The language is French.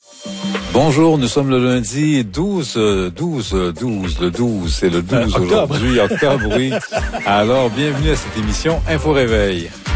Bonjour, nous sommes le lundi 12, le 12, c'est le 12 aujourd'hui, octobre, oui. Alors, bienvenue à cette émission Info Réveil.